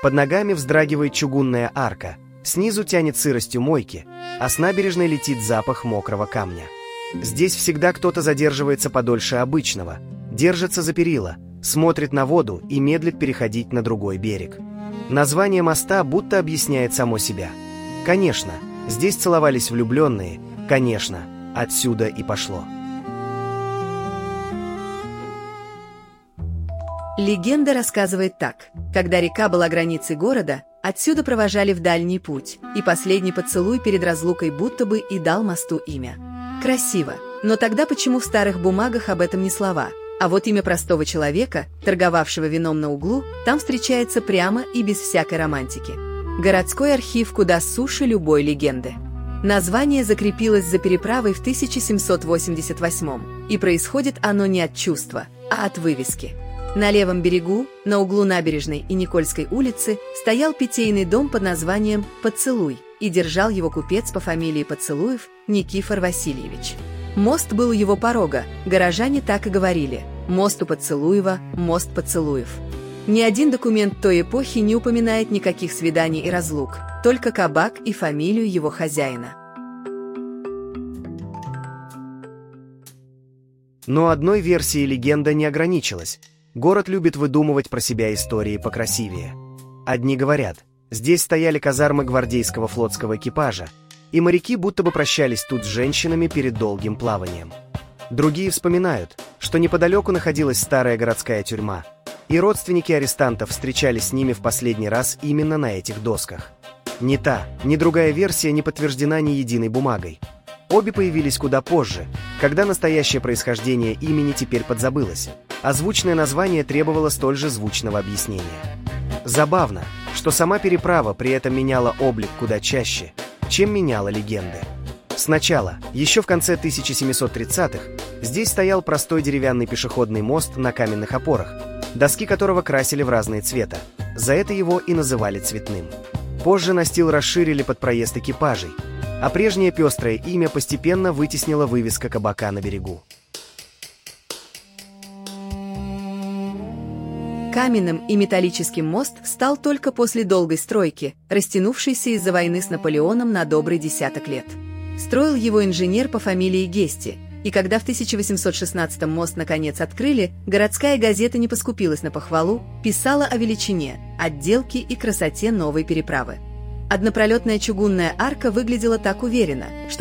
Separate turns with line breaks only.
Под ногами вздрагивает чугунная арка, снизу тянет сыростью мойки, а с набережной летит запах мокрого камня. Здесь всегда кто-то задерживается подольше обычного, держится за перила, смотрит на воду и медлит переходить на другой берег. Название моста будто объясняет само себя. Конечно, здесь целовались влюбленные, конечно, отсюда и пошло.
Легенда рассказывает так. Когда река была границей города, отсюда провожали в дальний путь, и последний поцелуй перед разлукой будто бы и дал мосту имя. Красиво, но тогда почему в старых бумагах об этом ни слова? А вот имя простого человека, торговавшего вином на углу, там встречается прямо и без всякой романтики. Городской архив куда суше любой легенды. Название закрепилось за переправой в 1788, и происходит оно не от чувства, а от вывески. На левом берегу, на углу набережной и Никольской улицы, стоял питейный дом под названием «Поцелуй», и держал его купец по фамилии Поцелуев Никифор Васильевич. Мост был у его порога, горожане так и говорили: «Мост у Поцелуева, мост Поцелуев». Ни один документ той эпохи не упоминает никаких свиданий и разлук, только кабак и фамилию его хозяина.
Но одной версией легенда не ограничилась. Город любит выдумывать про себя истории покрасивее. Одни говорят, здесь стояли казармы гвардейского флотского экипажа, и моряки будто бы прощались тут с женщинами перед долгим плаванием. Другие вспоминают, что неподалеку находилась старая городская тюрьма, и родственники арестантов встречались с ними в последний раз именно на этих досках. Ни та, ни другая версия не подтверждена ни единой бумагой. Обе появились куда позже, когда настоящее происхождение имени теперь подзабылось, а звучное название требовало столь же звучного объяснения. Забавно, что сама переправа при этом меняла облик куда чаще, чем меняла легенды. Сначала, еще в конце 1730-х, здесь стоял простой деревянный пешеходный мост на каменных опорах, доски которого красили в разные цвета, за это его и называли цветным. Позже настил расширили под проезд экипажей, а прежнее пестрое имя постепенно вытеснила вывеска кабака на берегу.
Каменным и металлическим мост стал только после долгой стройки, растянувшейся из-за войны с Наполеоном на добрый десяток лет. Строил его инженер по фамилии Гести, и когда в 1816-м мост наконец открыли, городская газета не поскупилась на похвалу, писала о величине, отделке и красоте новой переправы. Однопролетная чугунная арка выглядела так уверенно, что